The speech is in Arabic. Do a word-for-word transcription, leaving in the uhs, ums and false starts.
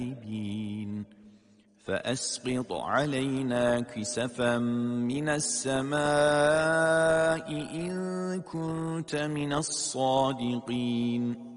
الكاذبين فأسقط علينا كسفا من السماء إن كنت من الصادقين